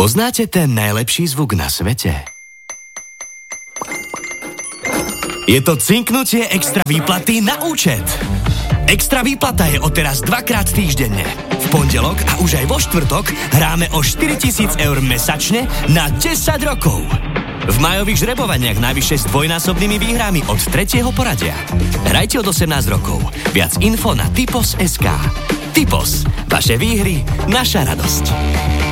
Poznáte ten najlepší zvuk na svete? Je to cinknutie extra výplaty na účet. Extra výplata je odteraz 2-krát týždenne. V pondelok a už aj vo štvrtok hráme o 4 000 eur mesačne na 10 rokov. V majových žrebovaniach najvyššie s dvojnásobnými výhrami od 3. poradia. Hrajte od 18 rokov. Viac info na Typos.sk. Typos. Vaše výhry, naša radosť.